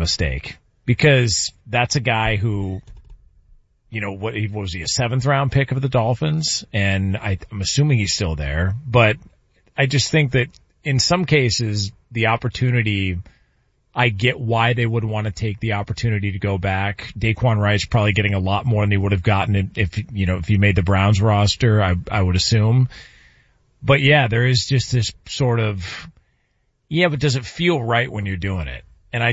mistake, because that's a guy who, what was he, a 7th round pick of the Dolphins? And I'm assuming he's still there, but I just think that in some cases, the opportunity, I get why they would want to take the opportunity to go back. Daquan Wright's probably getting a lot more than he would have gotten if he made the Browns roster, I would assume. But yeah, there is just this sort of, but does it feel right when you're doing it? And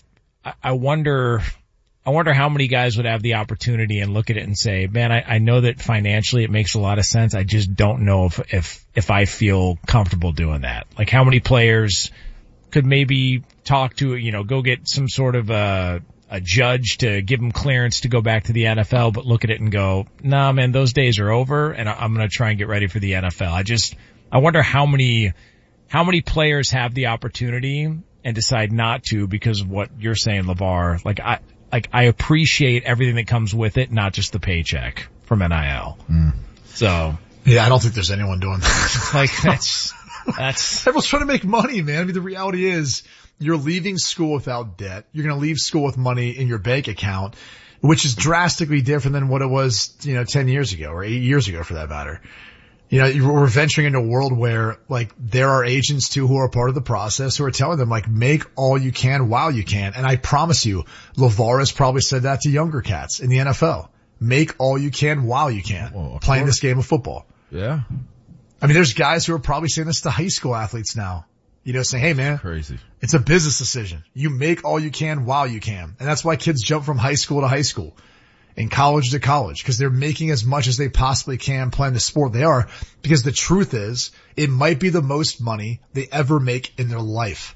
I wonder how many guys would have the opportunity and look at it and say, man, I know that financially it makes a lot of sense. I just don't know if I feel comfortable doing that. Like, how many players could maybe talk to, go get some sort of a judge to give them clearance to go back to the NFL, but look at it and go, nah, man, those days are over, and I'm going to try and get ready for the NFL. I wonder how many players have the opportunity and decide not to because of what you're saying, LeVar. I appreciate everything that comes with it, not just the paycheck from NIL. So. Yeah, I don't think there's anyone doing that. That's everyone's trying to make money, man. I mean, the reality is you're leaving school without debt. You're going to leave school with money in your bank account, which is drastically different than what it was, 10 years ago or 8 years ago for that matter. We're venturing into a world where, there are agents too who are part of the process who are telling them, make all you can while you can. And I promise you, LeVar has probably said that to younger cats in the NFL. Make all you can while you can, playing this game of football. Yeah. I mean, there's guys who are probably saying this to high school athletes now, saying, hey man, crazy. It's a business decision. You make all you can while you can. And that's why kids jump from high school to high school and college to college, because they're making as much as they possibly can playing the sport they are, because the truth is it might be the most money they ever make in their life.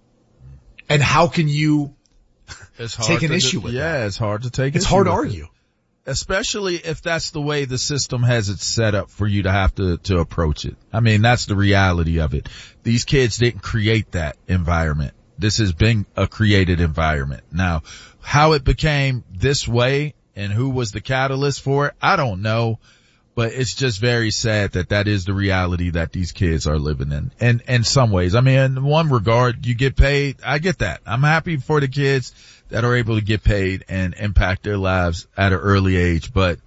And how can you take an issue with that? Yeah, it's hard to take. It's hard to argue. Especially if that's the way the system has it set up for you to have to approach it. I mean, that's the reality of it. These kids didn't create that environment. This has been a created environment. Now, how it became this way and who was the catalyst for it, I don't know. But it's just very sad that is the reality that these kids are living in. And in some ways, I mean, in one regard, you get paid. I get that. I'm happy for the kids that are able to get paid and impact their lives at an early age. But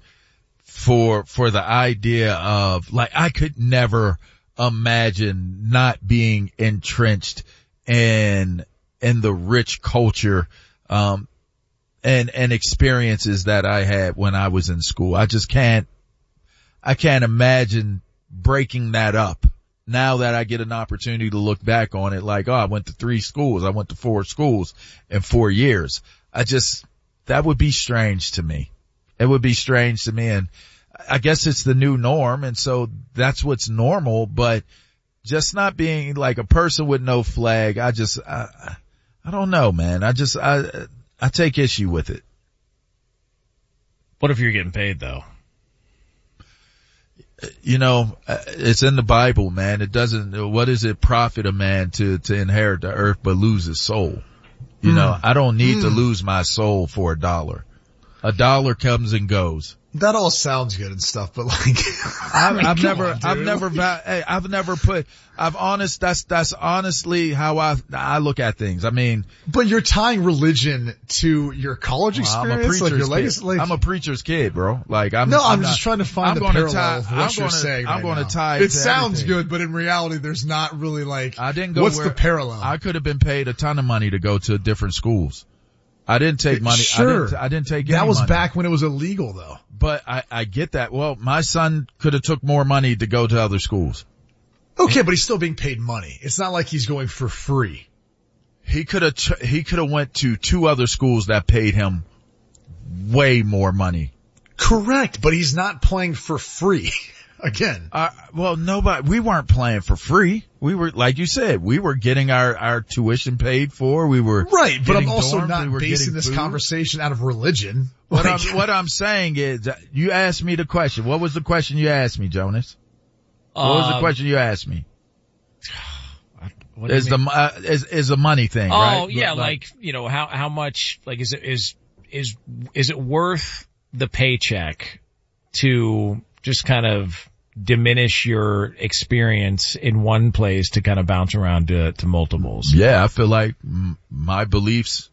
for the idea of, I could never imagine not being entrenched in the rich culture, and experiences that I had when I was in school. I can't imagine breaking that up. Now that I get an opportunity to look back on it, I went to 3 schools. I went to 4 schools in 4 years. That would be strange to me. It would be strange to me. And I guess it's the new norm. And so that's what's normal, but just not being a person with no flag. I don't know, man. I take issue with it. What if you're getting paid though? It's in the Bible, man. What does it profit a man to inherit the earth but lose his soul? I don't need to lose my soul for $1. $1 comes and goes. That all sounds good and stuff, but that's honestly how I look at things. I mean, but you're tying religion to your college experience, I'm a preacher's your legacy. Kid. I'm a preacher's kid, bro. I'm just trying to find the parallel of what you're saying. I'm going to tie it sounds good, but in reality, there's not really I didn't go. What's the parallel? I could have been paid a ton of money to go to different schools. I didn't take money. Sure. I didn't take any money. That was money. back when it was illegal though. But I get that. Well, my son could have took more money to go to other schools. Okay, but he's still being paid money. It's not like he's going for free. He could have went to 2 other schools that paid him way more money. Correct, but he's not playing for free. Again. We weren't playing for free. We were, like you said, we were getting our tuition paid for. We were right, but I'm also dorms, not basing this conversation out of religion. What I'm saying is, you asked me the question. What was the question you asked me, Jonas? What was the question you asked me? Is a money thing, right? Oh yeah, how much, is it worth the paycheck to just kind of diminish your experience in one place to kind of bounce around to multiples? Yeah, I feel like my beliefs